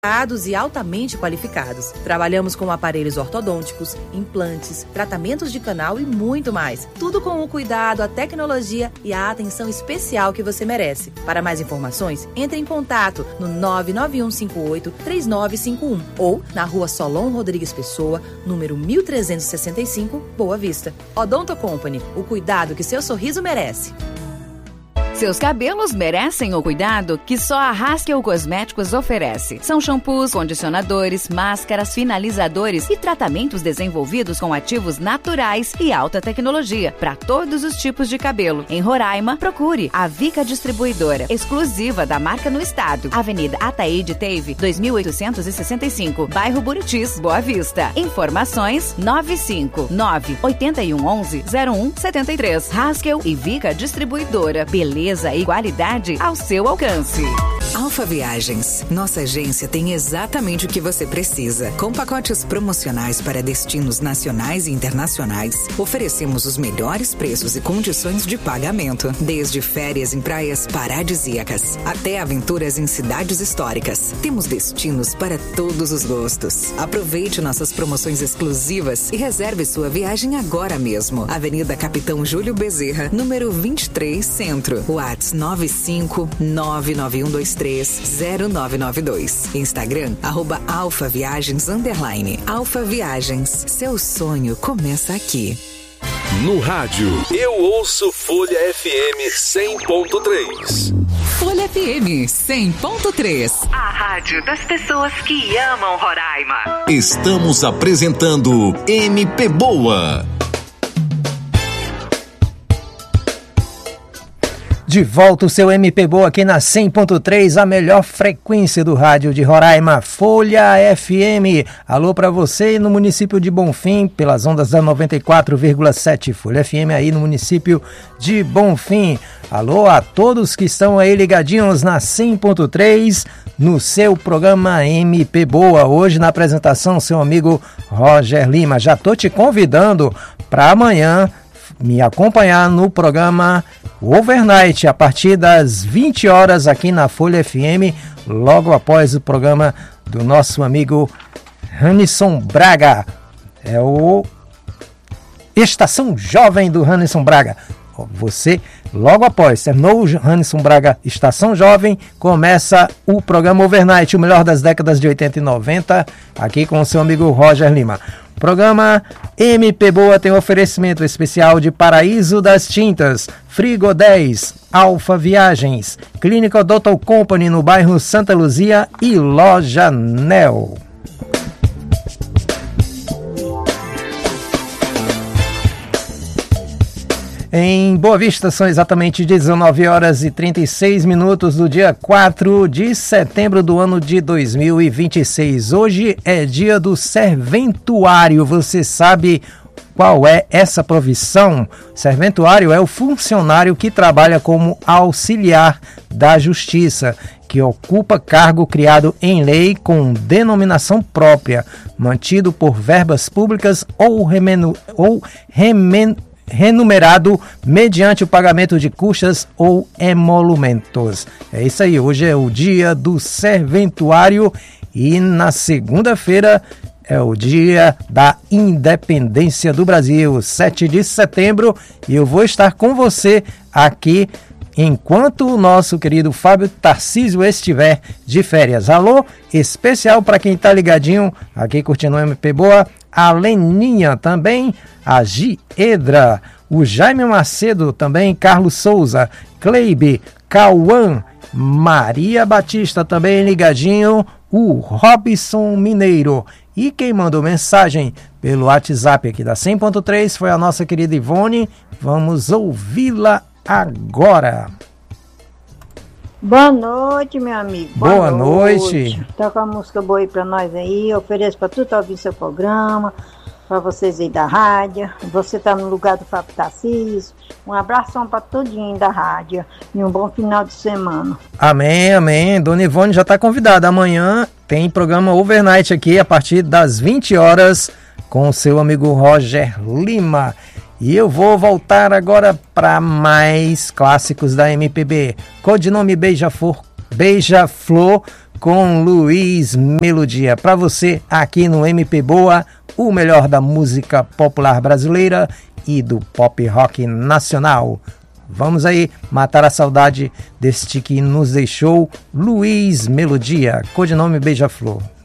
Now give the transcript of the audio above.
e altamente qualificados. Trabalhamos com aparelhos ortodônticos, implantes, tratamentos de canal e muito mais. Tudo com o cuidado, a tecnologia e a atenção especial que você merece. Para mais informações, entre em contato no 99158-3951 ou na Rua Solon Rodrigues Pessoa, número 1365, Boa Vista. Odonto Company, o cuidado que seu sorriso merece. Seus cabelos merecem o cuidado que só a Haskell Cosméticos oferece. São shampoos, condicionadores, máscaras, finalizadores e tratamentos desenvolvidos com ativos naturais e alta tecnologia para todos os tipos de cabelo. Em Roraima, procure a Vica Distribuidora, exclusiva da marca no estado. Avenida Ataíde Teve, 2865, bairro Buritis, Boa Vista. Informações 959-8111-0173. Haskell e Vica Distribuidora. Beleza e qualidade ao seu alcance. Alfa Viagens. Nossa agência tem exatamente o que você precisa. Com pacotes promocionais para destinos nacionais e internacionais, oferecemos os melhores preços e condições de pagamento. Desde férias em praias paradisíacas até aventuras em cidades históricas. Temos destinos para todos os gostos. Aproveite nossas promoções exclusivas e reserve sua viagem agora mesmo. Avenida Capitão Júlio Bezerra, número 23, Centro. WhatsApp 95991230992. Instagram, @Alfa Viagens _. Alfa Viagens, seu sonho começa aqui. No rádio, eu ouço Folha FM 100.3. Folha FM 100.3. A rádio das pessoas que amam Roraima. Estamos apresentando MP Boa. De volta o seu MP Boa aqui na 100.3, a melhor frequência do rádio de Roraima, Folha FM. Alô para você no município de Bonfim, pelas ondas da 94,7 Folha FM aí no município de Bonfim. Alô a todos que estão aí ligadinhos na 100.3, no seu programa MP Boa. Hoje na apresentação, seu amigo Roger Lima. Já tô te convidando para amanhã me acompanhar no programa Overnight, a partir das 20 horas aqui na Folha FM, logo após o programa do nosso amigo Ranison Braga. É o Estação Jovem do Ranison Braga. Você, logo após, terminou o Ranison Braga Estação Jovem, começa o programa Overnight, o melhor das décadas de 80 e 90, aqui com o seu amigo Roger Lima. Programa MP Boa tem um oferecimento especial de Paraíso das Tintas, Frigo 10, Alfa Viagens, Clínica Odonto Company no bairro Santa Luzia e Loja Nel. Em Boa Vista são exatamente 19 horas e 36 minutos do dia 4 de setembro do ano de 2026. Hoje é dia do serventuário. Você sabe qual é essa profissão? Serventuário é o funcionário que trabalha como auxiliar da justiça, que ocupa cargo criado em lei com denominação própria, mantido por verbas públicas ou remunerado mediante o pagamento de custas ou emolumentos. É isso aí, hoje é o dia do serventuário e na segunda-feira é o dia da independência do Brasil, 7 de setembro, e eu vou estar com você aqui enquanto o nosso querido Fábio Tarcísio estiver de férias. Alô, especial para quem está ligadinho aqui curtindo o MP Boa, a Leninha também, a Giedra, o Jaime Macedo também, Carlos Souza, Cleibe, Cauã, Maria Batista também ligadinho, o Robson Mineiro. E quem mandou mensagem pelo WhatsApp aqui da 100.3 foi a nossa querida Ivone. Vamos ouvi-la agora. Boa noite, meu amigo. Boa noite. Toca uma música boa aí pra nós aí. Ofereço pra tu ouvir seu programa, pra vocês aí da rádio. Você tá no lugar do Fábio Tarcísio. Um abração pra todinho da rádio e um bom final de semana. Amém, amém. Dona Ivone já tá convidada. Amanhã tem programa Overnight aqui a partir das 20 horas com o seu amigo Roger Lima. E eu vou voltar agora para mais clássicos da MPB. Codinome Beija-Flor com Luiz Melodia. Para você aqui no MP Boa, o melhor da música popular brasileira e do pop rock nacional. Vamos aí matar a saudade deste que nos deixou, Luiz Melodia, codinome Beija-Flor.